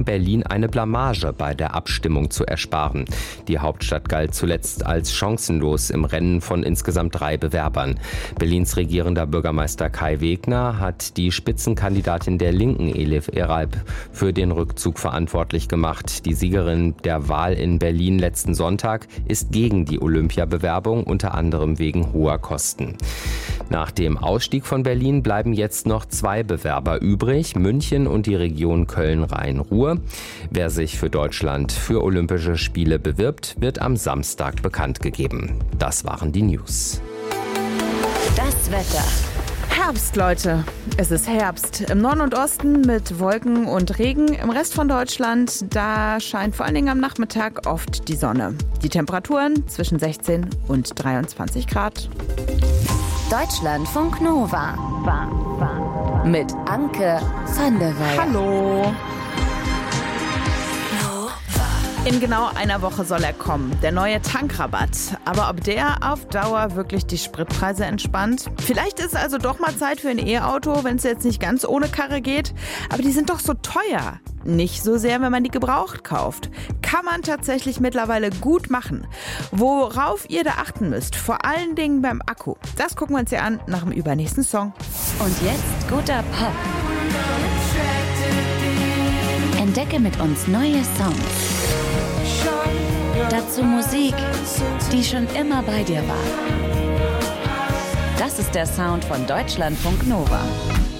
Berlin eine Blamage bei der Abstimmung zu ersparen. Die Hauptstadt galt zuletzt als chancenlos im Rennen von insgesamt 3 Bewerbern. Berlins regierender Bürgermeister Kai Wegner hat die Spitzenkandidatin der Linken, Elif Eralp, für den Rückzug verantwortlich gemacht. Die Siegerin der Wahl in Berlin letzten Sonntag ist gegen die Olympiabewerbung, unter anderem wegen hoher Kosten. Nach dem Ausstieg von Berlin bleiben jetzt noch 2 Bewerber übrig, München und die Region Köln-Rhein-Ruhr. Wer sich für Deutschland für Olympische Spiele bewirbt, wird am Samstag bekannt gegeben. Das waren die News. Das Wetter. Herbst, Leute. Es ist Herbst. Im Norden und Osten mit Wolken und Regen. Im Rest von Deutschland, da scheint vor allen Dingen am Nachmittag oft die Sonne. Die Temperaturen zwischen 16 und 23 Grad. Deutschlandfunk Nova. Mit Anke van der Weyer. Hallo. In genau einer Woche soll er kommen, der neue Tankrabatt. Aber ob der auf Dauer wirklich die Spritpreise entspannt? Vielleicht ist also doch mal Zeit für ein E-Auto, wenn es jetzt nicht ganz ohne Karre geht. Aber die sind doch so teuer. Nicht so sehr, wenn man die gebraucht kauft. Kann man tatsächlich mittlerweile gut machen. Worauf ihr da achten müsst, vor allen Dingen beim Akku, das gucken wir uns ja an nach dem übernächsten Song. Und jetzt guter Pop. Entdecke mit uns neue Songs. Dazu Musik, die schon immer bei dir war. Das ist der Sound von Deutschlandfunk Nova.